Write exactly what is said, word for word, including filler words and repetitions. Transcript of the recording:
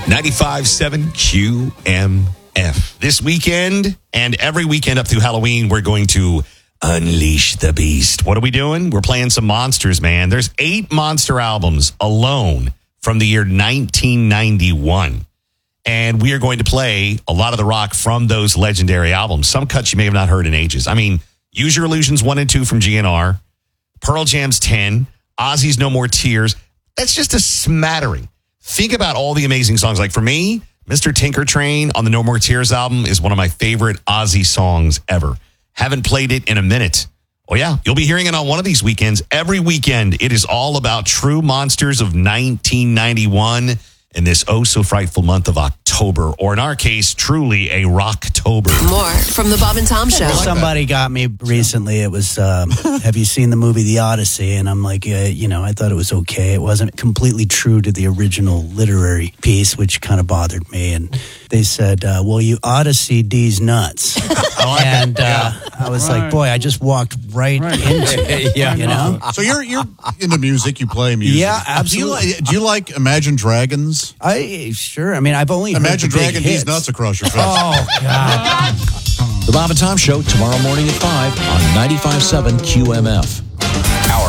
ninety-five point seven Q M F. This weekend and every weekend up through Halloween, we're going to unleash the beast. What are we doing? We're playing some monsters, man. There's eight monster albums alone from the year nineteen ninety-one. And we are going to play a lot of the rock from those legendary albums. Some cuts you may have not heard in ages. I mean, Use Your Illusions one and two from G N R, Pearl Jam's ten, Ozzy's No More Tears. That's just a smattering. Think about all the amazing songs. Like for me, Mister Tinker Train on the No More Tears album is one of my favorite Ozzy songs ever. Haven't played it in a minute. Oh, yeah. You'll be hearing it on one of these weekends. Every weekend, it is all about true monsters of nineteen ninety-one in this oh-so-frightful month of October. Or in our case, truly a Rocktober. More from the Bob and Tom Show. Somebody got me recently. It was, um, have you seen the movie The Odyssey? And I'm like, uh, you know, I thought it was okay. It wasn't completely true to the original literary piece, which kind of bothered me. And they said, uh, well, you Odyssey D's nuts. And uh, I was right. like, boy, I just walked right, right. into it. Yeah, you know? So you're you're into music, you play music. Yeah, absolutely. Do you, like, do you like Imagine Dragons? I Sure. I mean, I've only Imagine heard the Dragon big D's hits. nuts across your face. Oh, God. The Bob and Tom Show tomorrow morning at five on ninety-five point seven Q M F.